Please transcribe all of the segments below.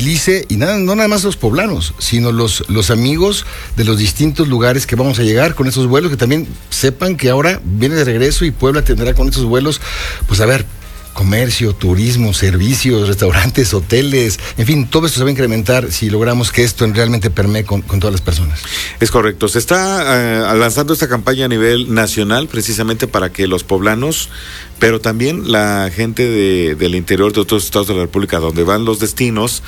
movilice, y no nada más los poblanos, sino los amigos de los distintos lugares que vamos a llegar con esos vuelos, que también sepan que ahora viene de regreso y Puebla tendrá con esos vuelos, pues a ver, comercio, turismo, servicios, restaurantes, hoteles, en fin, todo esto se va a incrementar si logramos que esto realmente permee con todas las personas. Es correcto, se está lanzando esta campaña a nivel nacional precisamente para que los poblanos, pero también la gente del interior de otros estados de la República donde van los destinos,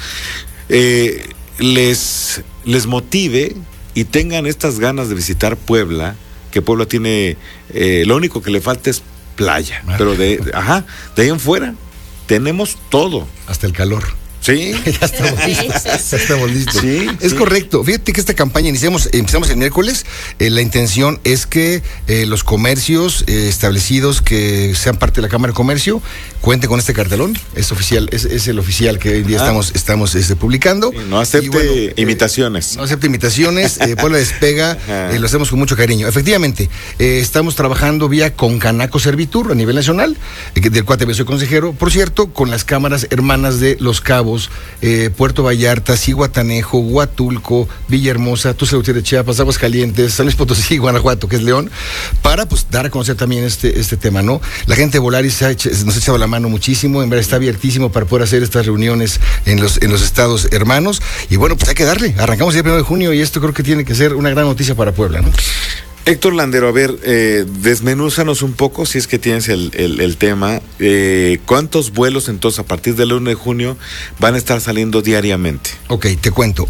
les motive y tengan estas ganas de visitar Puebla, que Puebla tiene, lo único que le falta es playa, pero de ahí en fuera tenemos todo. Hasta el calor. Sí. Ya estamos listos. Sí, es correcto. Fíjate que esta campaña empezamos el miércoles. La intención es que los comercios establecidos que sean parte de la Cámara de Comercio cuenten con este cartelón. Es oficial, es el oficial que hoy en día estamos publicando. Sí, no acepte imitaciones. No acepte imitaciones. Puebla Despega, lo hacemos con mucho cariño. Efectivamente, estamos trabajando vía Concanaco Servitur a nivel nacional, del cual también soy consejero. Por cierto, con las cámaras hermanas de Los Cabos, Puerto Vallarta, Zihuatanejo, Huatulco, Villahermosa, Tuxtla Gutiérrez de Chiapas, Aguascalientes, San Luis Potosí, Guanajuato, que es León, para pues dar a conocer también este tema, ¿no? La gente de Volaris nos ha echado la mano muchísimo, en verdad está abiertísimo para poder hacer estas reuniones en los estados hermanos, y bueno, pues hay que darle, arrancamos el 1 de junio y esto creo que tiene que ser una gran noticia para Puebla, ¿no? Héctor Landero, a ver, desmenúzanos un poco, si es que tienes el tema, ¿cuántos vuelos entonces a partir del 1 de junio van a estar saliendo diariamente? Ok, te cuento.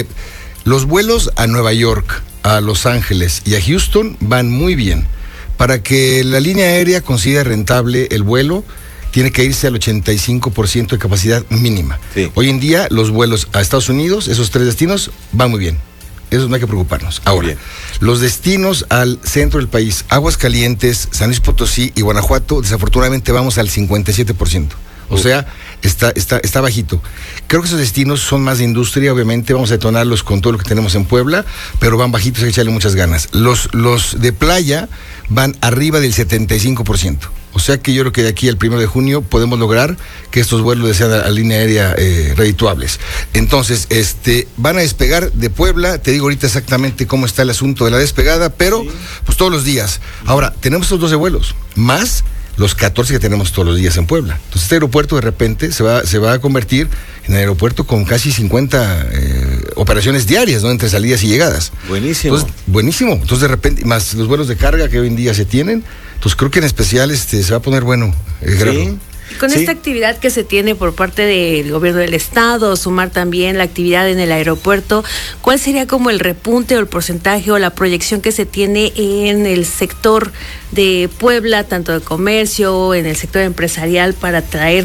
Los vuelos a Nueva York, a Los Ángeles y a Houston van muy bien. Para que la línea aérea considere rentable el vuelo, tiene que irse al 85% de capacidad mínima. Sí. Hoy en día los vuelos a Estados Unidos, esos 3 destinos, van muy bien. Eso no hay que preocuparnos. Ahora, los destinos al centro del país, Aguascalientes, San Luis Potosí y Guanajuato, desafortunadamente vamos al 57%. O sea, está bajito. Creo que esos destinos son más de industria, obviamente, vamos a detonarlos con todo lo que tenemos en Puebla, pero van bajitos, hay que echarle muchas ganas. Los de playa van arriba del 75%. O sea que yo creo que de aquí al 1 de junio podemos lograr que estos vuelos sean a línea aérea redituables. Entonces, van a despegar de Puebla, te digo ahorita exactamente cómo está el asunto de la despegada, pero pues todos los días. Ahora, tenemos estos 12 vuelos, más los 14 que tenemos todos los días en Puebla. Entonces este aeropuerto de repente se va a convertir en el aeropuerto con casi 50 operaciones diarias, ¿no? Entre salidas y llegadas. Buenísimo. Entonces, buenísimo. Entonces de repente, más los vuelos de carga que hoy en día se tienen, entonces creo que en especial se va a poner bueno. Sí. Con esta actividad que se tiene por parte del gobierno del estado, sumar también la actividad en el aeropuerto, ¿cuál sería como el repunte o el porcentaje o la proyección que se tiene en el sector de Puebla, tanto de comercio, en el sector empresarial, para traer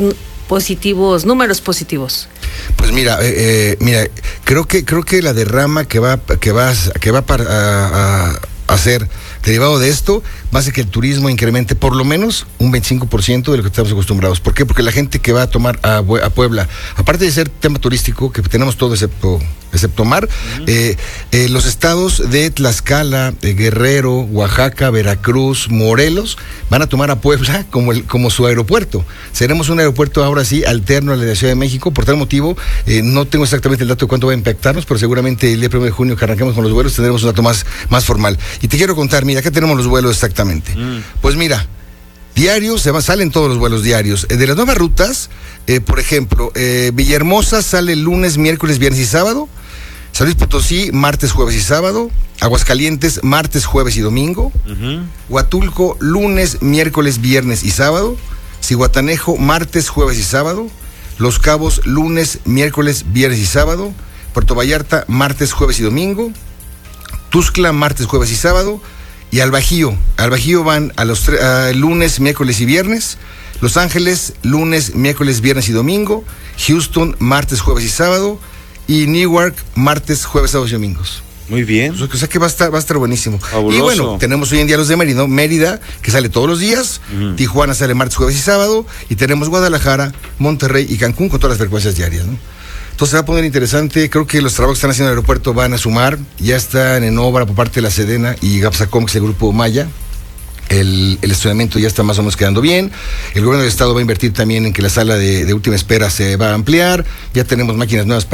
números positivos? Pues mira, creo que la derrama que va a hacer derivado de esto va a hacer que el turismo incremente por lo menos un 25% de lo que estamos acostumbrados. ¿Por qué? Porque la gente que va a tomar a Puebla, aparte de ser tema turístico, que tenemos todo excepto mar, los estados de Tlaxcala, Guerrero, Oaxaca, Veracruz, Morelos, van a tomar a Puebla como su aeropuerto. Seremos un aeropuerto ahora sí alterno a la de la Ciudad de México. Por tal motivo, no tengo exactamente el dato de cuánto va a impactarnos, pero seguramente el día 1 de junio que arranquemos con los vuelos tendremos un dato más formal. Y te quiero contar, mira, acá tenemos los vuelos exactamente. Pues mira, diarios, salen todos los vuelos diarios. De las nuevas rutas, por ejemplo, Villahermosa sale lunes, miércoles, viernes y sábado. San Luis Potosí, martes, jueves y sábado. Aguascalientes, martes, jueves y domingo. Huatulco, lunes, miércoles, viernes y sábado. Zihuatanejo, martes, jueves y sábado. Los Cabos, lunes, miércoles, viernes y sábado. Puerto Vallarta, martes, jueves y domingo. Tuxtla, martes, jueves y sábado. Y al Bajío van a lunes, miércoles y viernes. Los Ángeles, lunes, miércoles, viernes y domingo. Houston, martes, jueves y sábado. Y Newark, martes, jueves, sábados y domingos. Muy bien. O sea que va a estar buenísimo. Fabuloso. Y bueno, tenemos hoy en día los de Mérida, que sale todos los días. Tijuana sale martes, jueves y sábado. Y tenemos Guadalajara, Monterrey y Cancún con todas las frecuencias diarias, ¿no? Entonces se va a poner interesante. Creo que los trabajos que están haciendo en el aeropuerto van a sumar. Ya están en obra por parte de la Sedena y Gapsacom, que es el grupo Maya. El estacionamiento ya está más o menos quedando bien. El gobierno del estado va a invertir también en que la sala de última espera se va a ampliar. Ya tenemos máquinas nuevas